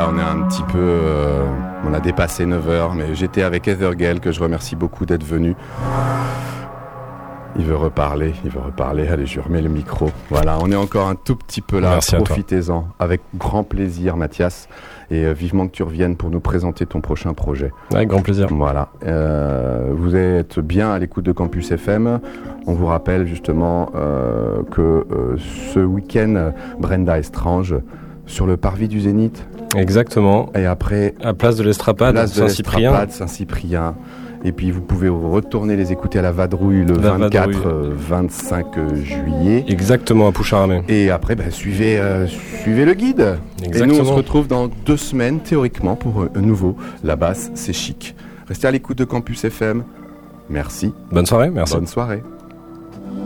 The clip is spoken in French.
Voilà, on est un petit peu... on a dépassé 9h, mais j'étais avec Heather Gale, que je remercie beaucoup d'être venu. Il veut reparler. Allez, je lui remets le micro. Voilà, on est encore un tout petit peu là. Merci, profitez-en. Avec grand plaisir, Mathias. Et vivement que tu reviennes pour nous présenter ton prochain projet. Avec grand plaisir. Voilà. Vous êtes bien à l'écoute de Campus FM. On vous rappelle justement que ce week-end, Brenda Estrange sur le parvis du Zénith. Exactement. Et après, à Place de l'Estrapade, Saint-Cyprien. Et puis vous pouvez retourner les écouter à la Vadrouille le 24-25 juillet. Exactement, à Poucharamé. Et après, suivez le guide. Exactement. Et nous, on se retrouve dans 2 semaines, théoriquement, pour un nouveau La Basse, c'est chic. Restez à l'écoute de Campus FM. Merci. Bonne soirée, merci. Bonne soirée.